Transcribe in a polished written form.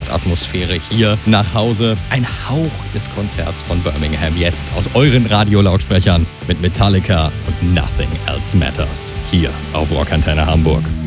Konzertatmosphäre hier nach Hause. Ein Hauch des Konzerts von Birmingham jetzt aus euren Radiolautsprechern mit Metallica und Nothing Else Matters hier auf Rockantenne Hamburg.